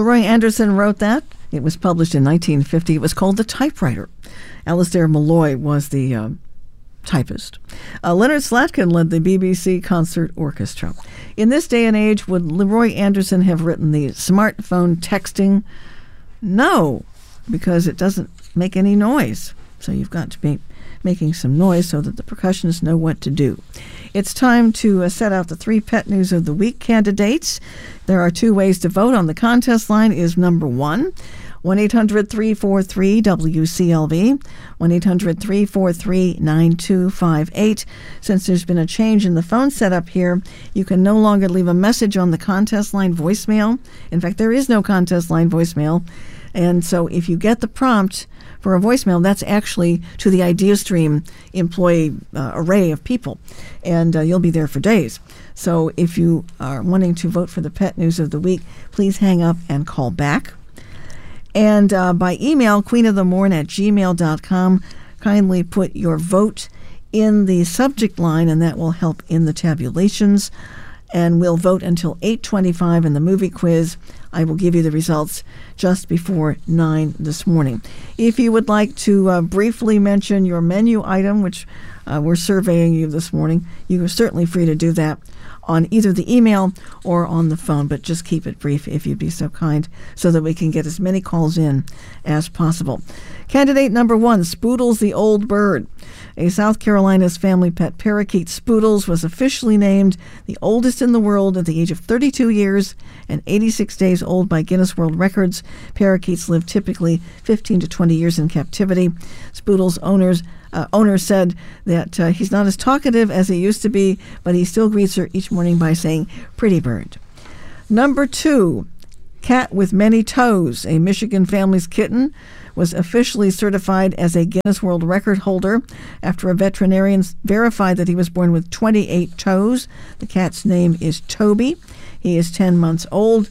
Leroy Anderson wrote that. It was published in 1950. It was called The Typewriter. Alistair Malloy was the typist. Leonard Slatkin led the BBC Concert Orchestra. In this day and age, would Leroy Anderson have written the smartphone texting? No, because it doesn't make any noise. So you've got to be making some noise so that the percussionists know what to do. It's time to set out the 3 Pet News of the Week candidates. There are 2 ways to vote on the contest line. Is number 1, 1-800-343-WCLV, 1-800-343-9258. Since there's been a change in the phone setup here, you can no longer leave a message on the contest line voicemail. In fact, there is no contest line voicemail. And so if you get the prompt for a voicemail, that's actually to the IdeaStream employee array of people, and you'll be there for days. So if you are wanting to vote for the Pet News of the Week, please hang up and call back. And by email, queenofthemorn@gmail.com, kindly put your vote in the subject line, and that will help in the tabulations. And we'll vote until 8:25 in the movie quiz. I will give you the results just before 9 this morning. If you would like to briefly mention your menu item, which we're surveying you this morning, you are certainly free to do that on either the email or on the phone, but just keep it brief if you'd be so kind so that we can get as many calls in as possible. Candidate number 1, Spoodles the Old Bird. A South Carolina's family pet parakeet, Spoodles, was officially named the oldest in the world at the age of 32 years and 86 days old by Guinness World Records. Parakeets live typically 15 to 20 years in captivity. Spoodles' owner said that he's not as talkative as he used to be, but he still greets her each morning by saying, "Pretty bird." Number 2, Cat with Many Toes. A Michigan family's kitten was officially certified as a Guinness World Record holder after a veterinarian verified that he was born with 28 toes. The cat's name is Toby. He is 10 months old,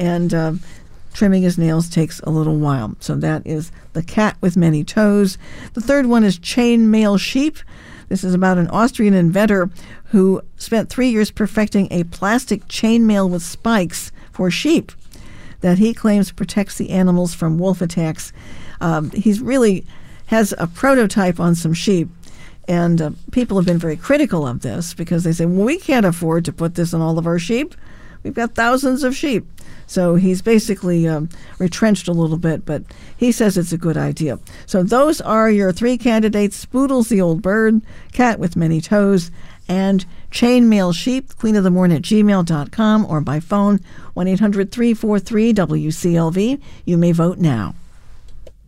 and trimming his nails takes a little while. So that is the Cat with Many Toes. The third one is Chainmail Sheep. This is about an Austrian inventor who spent 3 years perfecting a plastic chainmail with spikes for sheep that he claims protects the animals from wolf attacks. He's really has a prototype on some sheep, and people have been very critical of this because they say, well, we can't afford to put this on all of our sheep. We've got thousands of sheep. So he's basically retrenched a little bit, but he says it's a good idea. So those are your 3 candidates: Spoodles the Old Bird, Cat with Many Toes, and Chainmail Sheep. queenofthemorn@gmail.com, or by phone, 1-800-343-WCLV. You may vote now.